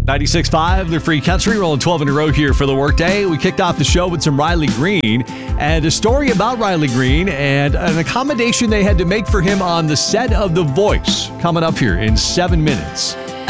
96.5, the Free Country, rolling 12 in a row here for the workday. We kicked off the show with some Riley Green and a story about Riley Green and an accommodation they had to make for him on the set of The Voice. Coming up here in 7 minutes.